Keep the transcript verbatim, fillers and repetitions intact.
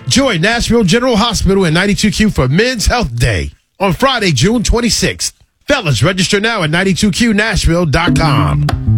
Join Nashville General Hospital and ninety-two Q for Men's Health Day on Friday, June twenty-sixth. Fellas, register now at ninety-two Q Nashville dot com.